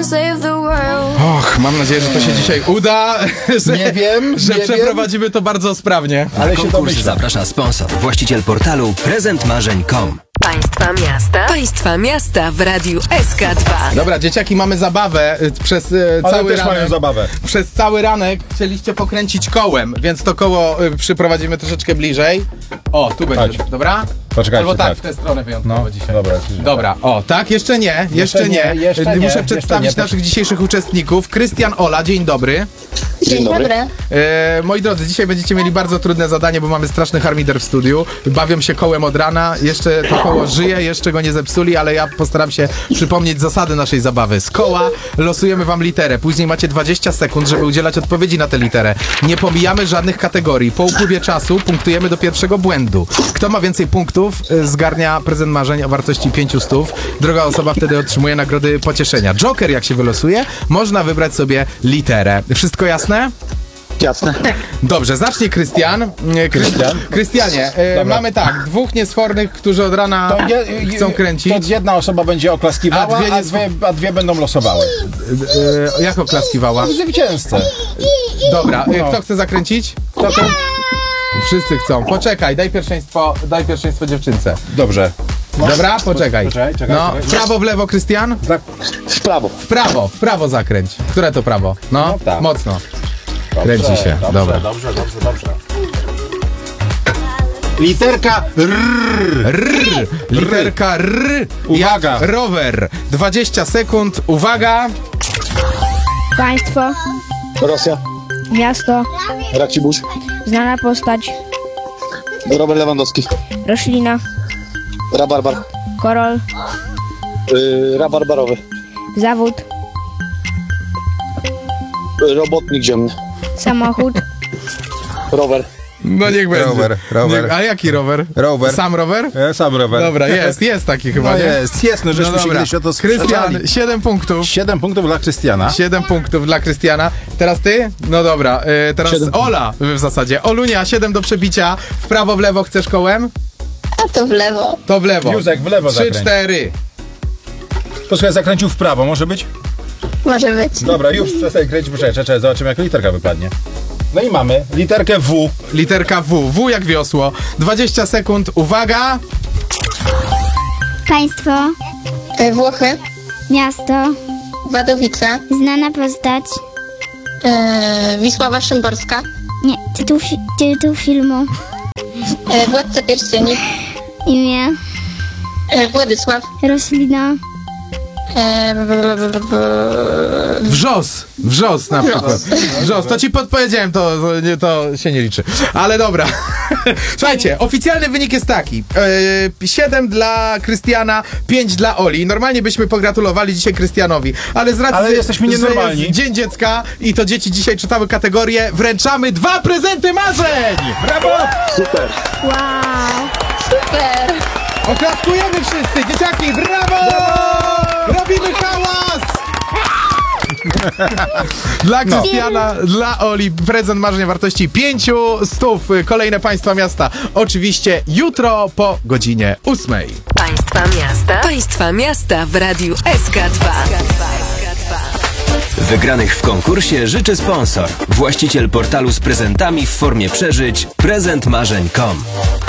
save the world. Och, mam nadzieję, że to się dzisiaj uda. Że przeprowadzimy to bardzo sprawnie. Ale na konkurs zaprasza sponsor, właściciel portalu prezentmarzeń.com. Państwa miasta w radiu SK2. Dobra, dzieciaki, mamy zabawę przez cały ranek. Mają zabawę. Przez cały ranek chcieliście pokręcić kołem, więc to koło przyprowadzimy troszeczkę bliżej. O, tu będzie, Chodź. dobra? Poczekajcie, Albo tak, tak. w tę stronę wyjątkowo dzisiaj. Dobra. O, tak, jeszcze nie. Muszę przedstawić naszych dzisiejszych uczestników. Krystian, Ola, dzień dobry. Dzień dobry. Moi drodzy, dzisiaj będziecie mieli bardzo trudne zadanie, bo mamy straszny harmider w studiu. Bawią się kołem od rana, jeszcze to koło żyje, jeszcze go nie zepsuli, ale ja postaram się przypomnieć zasady naszej zabawy. Z koła losujemy wam literę, później macie 20 sekund, żeby udzielać odpowiedzi na tę literę. Nie pomijamy żadnych kategorii. Po upływie czasu punktujemy do pierwszego błędu. Kto ma więcej punktów, zgarnia prezent marzeń o wartości 500. Druga osoba wtedy otrzymuje nagrody pocieszenia. Joker, jak się wylosuje, można wybrać sobie literę. Wszystko jasne? Jasne. Dobrze, zacznie Krystian. Krystianie, mamy tak, dwóch niesfornych, którzy od rana chcą kręcić. To jedna osoba będzie oklaskiwała, a dwie będą losowały. Jak oklaskiwała? Zwycięzcę. Dobra, kto chce zakręcić? Kto ten? Wszyscy chcą. Poczekaj, daj pierwszeństwo dziewczynce. Dobrze. Dobra, poczekaj. Czekaj. W prawo, w lewo, Krystian? W prawo. Zakręć. Które to prawo? No, tak. mocno. Kręci się. Dobra. Dobrze. Literka R. Literka R. Uwaga. Jak rower. 20 sekund. Uwaga. Państwo, Rosja. miasto, Racibórz. znana postać, Robert Lewandowski. roślina, Rabarbar. korol, Rabarbarowy. zawód, Robotnik ziemny. samochód, Rower. No niech będzie. Rower. A jaki rower? Rower. Sam rower? Sam rower. Dobra, jest taki chyba, No nie? jest, no żeśmy się kiedyś o to Krystian, sprzeczali. 7 punktów. 7 punktów dla Krystiana. 7 punktów dla Krystiana. Teraz ty? No dobra, teraz 7 Ola w zasadzie. Olunia, 7 do przebicia. W prawo, w lewo chcesz kołem? A to w lewo. To w lewo. Józek, w lewo 3, zakręć. 4. Posłuchaj, zakręcił w prawo, może być? Może być. Dobra, już przestań kręcić, poczekaj, zobaczymy jaka literka wypadnie. No i mamy literkę W. Literka W. W jak wiosło. 20 sekund. Uwaga. państwo, Włochy. miasto, Wadowice. znana postać, Wisława Szymborska. nie, tytuł filmu, Władca Pierścieni. imię, Władysław. roślina, Wrzos na przykład. Wrzos. To ci podpowiedziałem, to się nie liczy. Ale dobra. Słuchajcie, oficjalny wynik jest taki. 7 dla Krystiana, 5 dla Oli. Normalnie byśmy pogratulowali dzisiaj Krystianowi, ale z racji, Ale jesteśmy nienormalni. że jest Dzień Dziecka i to dzieci dzisiaj czytały kategorię, wręczamy 2 prezenty marzeń! Brawo! Super. wow, Super. Oklaskujemy wszyscy, dzieciaki, brawo! Robimy hałas! Dla Krystiana, dla Oli prezent marzenia wartości 500. Kolejne państwa miasta oczywiście jutro po godzinie 8. Państwa miasta w radiu SK2. Wygranych w konkursie życzy sponsor, właściciel portalu z prezentami w formie przeżyć prezentmarzeń.com.